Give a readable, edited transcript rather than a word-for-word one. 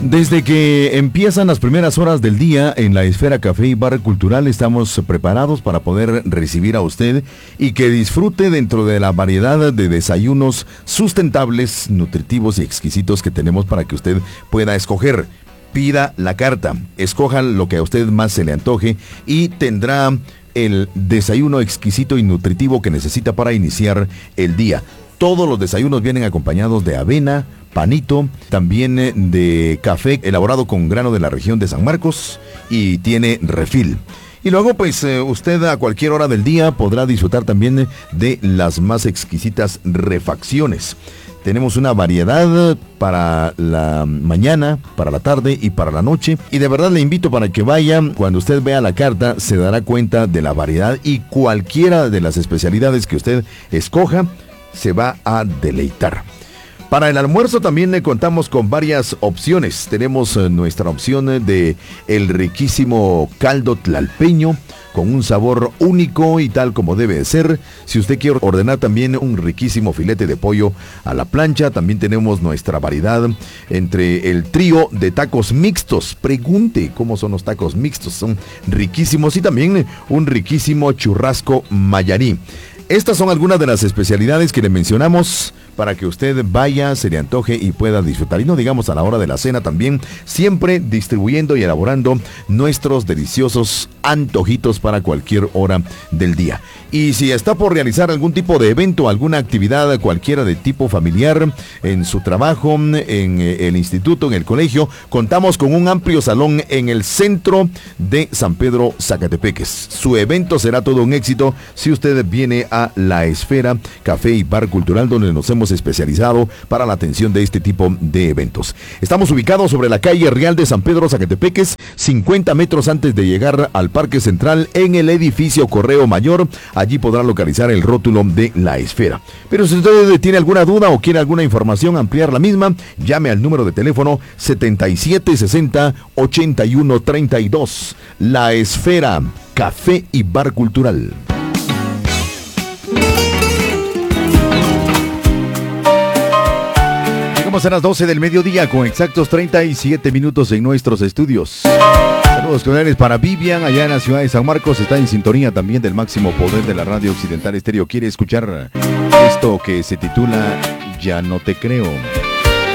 Desde que empiezan las primeras horas del día en la Esfera Café y Bar Cultural, estamos preparados para poder recibir a usted y que disfrute dentro de la variedad de desayunos sustentables, nutritivos y exquisitos que tenemos para que usted pueda escoger. Pida la carta, escoja lo que a usted más se le antoje y tendrá el desayuno exquisito y nutritivo que necesita para iniciar el día. Todos los desayunos vienen acompañados de avena, panito, también de café elaborado con grano de la región de San Marcos y tiene refil. Y luego pues usted a cualquier hora del día podrá disfrutar también de las más exquisitas refacciones. Tenemos una variedad para la mañana, para la tarde y para la noche. Y de verdad le invito para que vaya. Cuando usted vea la carta se dará cuenta de la variedad y cualquiera de las especialidades que usted escoja se va a deleitar. Para el almuerzo también le contamos con varias opciones. Tenemos nuestra opción de el riquísimo caldo tlalpeño con un sabor único y tal como debe de ser. Si usted quiere ordenar también un riquísimo filete de pollo a la plancha, también tenemos nuestra variedad entre el trío de tacos mixtos. Pregunte cómo son los tacos mixtos, son riquísimos, y también un riquísimo churrasco mayarí. Estas son algunas de las especialidades que le mencionamos para que usted vaya, se le antoje y pueda disfrutar. Y no digamos a la hora de la cena también, siempre distribuyendo y elaborando nuestros deliciosos antojitos para cualquier hora del día. Y si está por realizar algún tipo de evento, alguna actividad cualquiera de tipo familiar, en su trabajo, en el instituto, en el colegio, contamos con un amplio salón en el centro de San Pedro, Zacatepeques. Su evento será todo un éxito si usted viene a la Esfera Café y Bar Cultural, donde nos hemos especializado para la atención de este tipo de eventos. Estamos ubicados sobre la calle Real de San Pedro, Zacatepeques, 50 metros antes de llegar al Parque Central, en el edificio Correo Mayor. Allí podrá localizar el rótulo de la Esfera. Pero si usted tiene alguna duda o quiere alguna información, ampliar la misma, llame al número de teléfono 7760-8132. La Esfera Café y Bar Cultural. Llegamos a las 12 del mediodía con exactos 37 minutos en nuestros estudios. Saludos cordiales para Vivian, allá en la ciudad de San Marcos. Está en sintonía también del máximo poder de la radio Occidental Estéreo. Quiere escuchar esto que se titula Ya no te creo.